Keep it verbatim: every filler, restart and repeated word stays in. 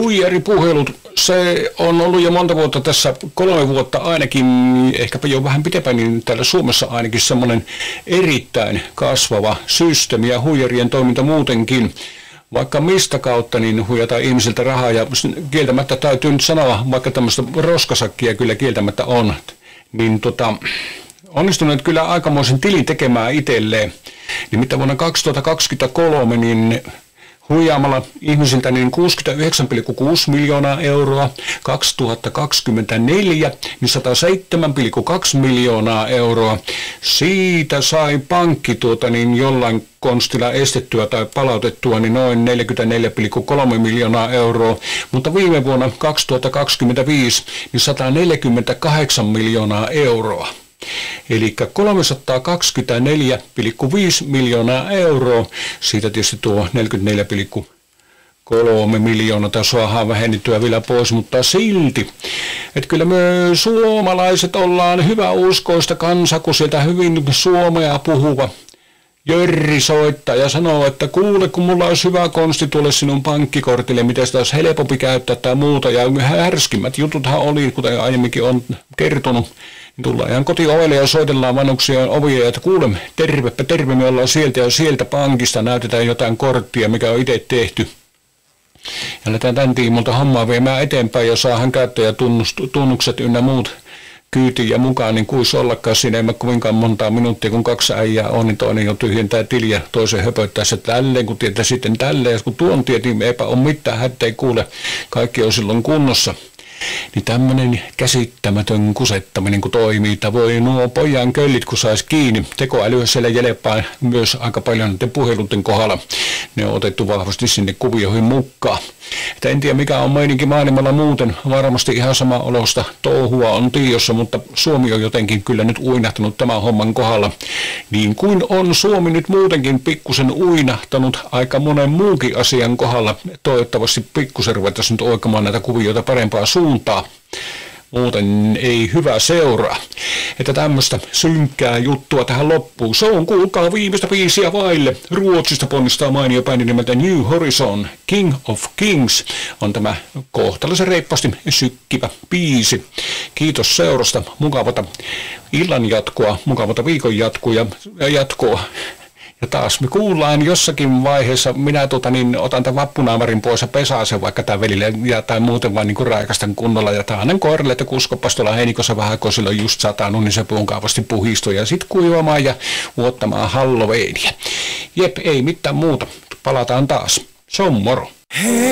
huijaripuhelut, se on ollut jo monta vuotta tässä, kolme vuotta ainakin, ehkäpä jo vähän pitempään, niin täällä Suomessa ainakin semmoinen erittäin kasvava systeemi ja huijarien toiminta muutenkin. Vaikka mistä kautta niin huijataan ihmisiltä rahaa ja kieltämättä täytyy nyt sanoa, vaikka tämmöistä roskasakkia kyllä kieltämättä on, niin tota, onnistuneet kyllä aikamoisen tilin tekemään itselleen. Nimittäin vuonna kaksituhattakaksikymmentäkolme niin huijaamalla ihmisiltä niin kuusikymmentäyhdeksän pilkku kuusi miljoonaa euroa, kaksituhattakaksikymmentäneljä niin sata seitsemän pilkku kaksi miljoonaa euroa. Siitä sai pankki tuota niin jollain konstilla estettyä tai palautettua niin noin neljäkymmentäneljä pilkku kolme miljoonaa euroa, mutta viime vuonna kaksituhattakaksikymmentäviisi niin sata neljäkymmentäkahdeksan miljoonaa euroa. Eli kolmesataakaksikymmentäneljä pilkku viisi miljoonaa euroa, siitä tietysti tuo neljäkymmentäneljä pilkku kolme miljoonaa tasoa vähennettyä vielä pois, mutta silti, että kyllä me suomalaiset ollaan hyvä uskoista kansa, kun sieltä hyvin suomea puhuva Jörri soittaa ja sanoo, että kuule, kun mulla olisi hyvä konsti tuolle sinun pankkikortille, miten sitä olisi helpompi käyttää tai muuta, ja härskimmät jututhan oli, kuten aiemminkin on kertonut. Tullaan ihan kotiovelle ja soitellaan vanhuksia ovia, että kuulemme, tervepä terve, me ollaan sieltä ja sieltä pankista, näytetään jotain korttia, mikä on itse tehty. Ja lähdetään tämän tiimolta hommaa viemään eteenpäin ja saadaan käyttäjätunnukset ynnä muut kyytiin ja mukaan, niin kuisi ollakaan siinä, ei mä kovinkaan montaa minuuttia, kun kaksi äijää on, niin toinen jo tyhjentää tiliä, toisen höpöttää se tälleen, kun tietää sitten tälleen, ja kun tuon tietin eipä ole mitään, hättä ei kuule, kaikki on silloin kunnossa. Niin tämmöinen käsittämätön kusettaminen, kun toimii, että voi nuo pojan köllit, kun saisi kiinni. Tekoälyä siellä jälepää myös aika paljon näiden puheluiden kohdalla. Ne on otettu vahvasti sinne kuvioihin mukaan. Että en tiedä mikä on meininki maailmalla muuten. Varmasti ihan sama olosta touhua on tiossa, mutta Suomi on jotenkin kyllä nyt uinahtanut tämän homman kohdalla. Niin kuin on Suomi nyt muutenkin pikkusen uinahtanut aika monen muukin asian kohdalla. Toivottavasti pikkusen ruvettaisiin nyt oikamaan näitä kuvioita parempaa suuntaa. Muuten ei hyvä seuraa. Että tämmöistä synkkää juttua tähän loppuun. Se on kuulkaa viimeistä biisiä vaille. Ruotsista ponnistaa mainio bändi nimeltä New Horizon. King of Kings on tämä kohtalaisen reippaasti sykkivä biisi. Kiitos seurasta. Mukavata illan jatkoa, mukavata viikon jatkoa ja jatkoa. Ja taas me kuullaan jossakin vaiheessa, minä tuota, niin, otan tämän vappunaamarin pois ja pesaan sen vaikka tämän velille ja, tai muuten vaan niin kuin raikastan kunnolla. Ja tahanen koiralle, että kuskopas tuolla heinikossa vähän, kun sillä on just satanut, niin se puunkaavasti puhistuu ja sitten kuivamaan ja uottamaan Halloweenia. Jep, ei mitään muuta. Palataan taas. Se on moro.